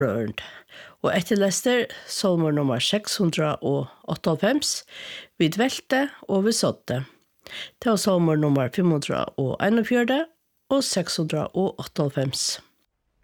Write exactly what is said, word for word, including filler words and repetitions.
rørende. Og etter lester salmer nummer seks hundre og åttiofems, vi dvelte og vi sådde. Det var salmer nummer fem hundre og enogfjørde og seks hundre og åttiofems.